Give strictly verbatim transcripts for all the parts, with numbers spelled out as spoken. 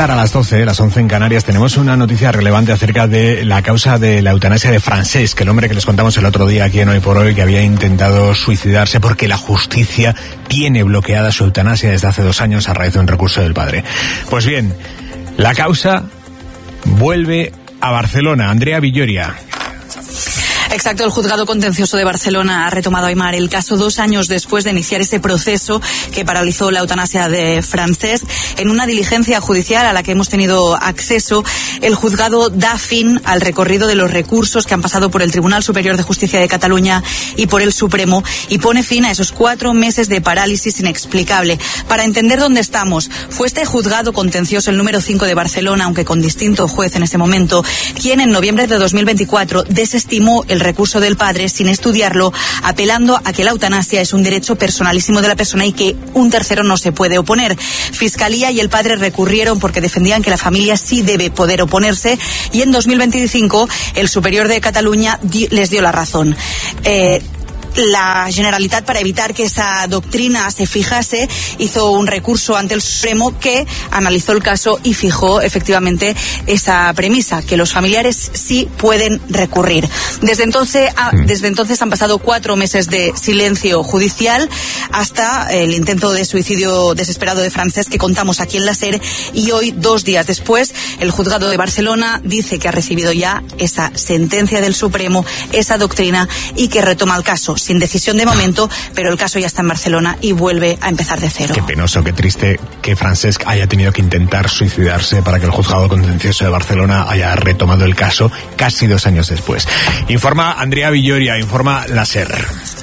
llegar a las doce, las once en Canarias, tenemos una noticia relevante acerca de la causa de la eutanasia de Francesc, el hombre que les contamos el otro día aquí en Hoy por Hoy, que había intentado suicidarse porque la justicia tiene bloqueada su eutanasia desde hace dos años a raíz de un recurso del padre. Pues bien, la causa vuelve a Barcelona. Andrea Villoria. Exacto, el juzgado contencioso de Barcelona ha retomado, Aimar, el caso dos años después de iniciar ese proceso que paralizó la eutanasia de Francesc. En una diligencia judicial a la que hemos tenido acceso, el juzgado da fin al recorrido de los recursos que han pasado por el Tribunal Superior de Justicia de Cataluña y por el Supremo y pone fin a esos cuatro meses de parálisis inexplicable. Para entender dónde estamos, fue este juzgado contencioso, el número cinco de Barcelona, aunque con distinto juez en ese momento, quien en noviembre de dos mil veinticuatro desestimó el recurso del padre sin estudiarlo, apelando a que la eutanasia es un derecho personalísimo de la persona y que un tercero no se puede oponer. Fiscalía y el padre recurrieron porque defendían que la familia sí debe poder oponerse y en dos mil veinticinco el Superior de Cataluña di- les dio la razón. Eh, La Generalitat, para evitar que esa doctrina se fijase, hizo un recurso ante el Supremo que analizó el caso y fijó efectivamente esa premisa, que los familiares sí pueden recurrir. Desde entonces, a, desde entonces han pasado cuatro meses de silencio judicial hasta el intento de suicidio desesperado de Francesc que contamos aquí en la SER, y hoy, dos días después, el juzgado de Barcelona dice que ha recibido ya esa sentencia del Supremo, esa doctrina, y que retoma el caso. Sin decisión de momento, pero el caso ya está en Barcelona y vuelve a empezar de cero. Qué penoso, qué triste que Francesc haya tenido que intentar suicidarse para que el juzgado contencioso de Barcelona haya retomado el caso casi dos años después. Informa Andrea Villoria, informa la SER.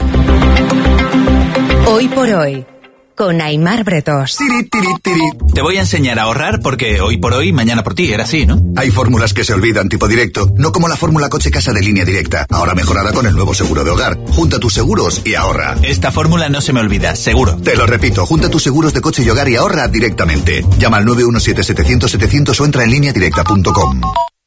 Hoy por hoy, con Aimar Bretos. Te voy a enseñar a ahorrar porque hoy por hoy, mañana por ti, era así, ¿no? Hay fórmulas que se olvidan, tipo directo, no como la fórmula coche-casa de Línea Directa, ahora mejorada con el nuevo seguro de hogar. Junta tus seguros y ahorra. Esta fórmula no se me olvida, seguro. Te lo repito, junta tus seguros de coche y hogar y ahorra directamente. Llama al nueve uno siete setecientos setecientos o entra en línea directa punto com.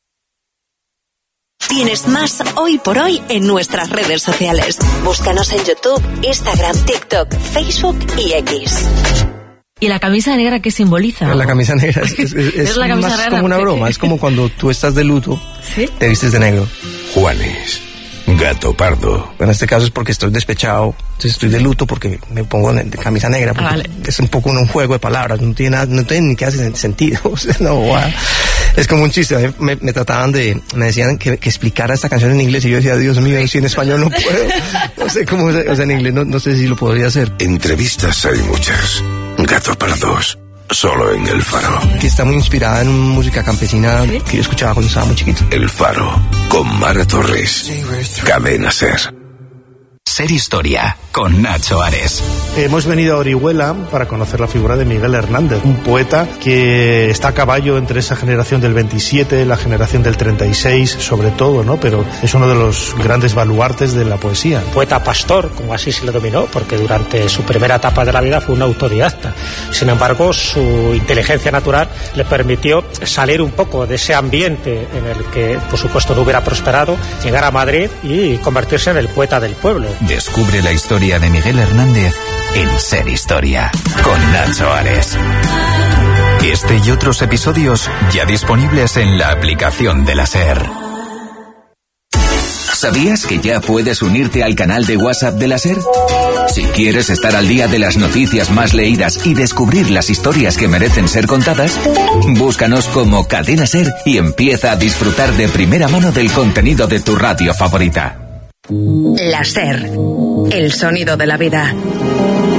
Tienes más Hoy por Hoy en nuestras redes sociales. Búscanos en YouTube, Instagram, TikTok, Facebook y X. ¿Y la camisa negra qué simboliza? La camisa negra es, es, es, ¿Es la camisa más negra? como una broma. Es como cuando tú estás de luto, ¿sí? Te vistes de negro. Juanes, gato pardo. En este caso es porque estoy despechado, entonces estoy de luto porque me pongo de camisa negra. Porque ah, vale. Es un poco un juego de palabras, no tiene nada, no tiene ni que hacer sentido. O sea, no, wow. Es como un chiste. A mí me, me trataban de, me decían que, que explicara esta canción en inglés y yo decía, Dios mío, si en español no puedo. No sé cómo, o sea, en inglés no, no sé si lo podría hacer. Entrevistas hay muchas. Gato pardos, solo en El Faro. Que está muy inspirada en música campesina, ¿sí?, que yo escuchaba cuando estaba muy chiquito. El Faro, con Mara Torres. Cadena SER. Ser Historia, con Nacho Ares. Hemos venido a Orihuela para conocer la figura de Miguel Hernández, un poeta que está a caballo entre esa generación del veintisiete, la generación del treinta y seis, sobre todo, ¿no? Pero es uno de los grandes baluartes de la poesía. Poeta pastor, como así se le dominó, porque durante su primera etapa de la vida fue un autodidacta. Sin embargo, su inteligencia natural le permitió salir un poco de ese ambiente en el que, por supuesto, no hubiera prosperado, llegar a Madrid y convertirse en el poeta del pueblo. Descubre la historia de Miguel Hernández en Ser Historia, con Nacho Ares. Este y otros episodios ya disponibles en la aplicación de la SER. ¿Sabías que ya puedes unirte al canal de WhatsApp de la SER? Si quieres estar al día de las noticias más leídas y descubrir las historias que merecen ser contadas, búscanos como Cadena SER y empieza a disfrutar de primera mano del contenido de tu radio favorita. La SER, el sonido de la vida.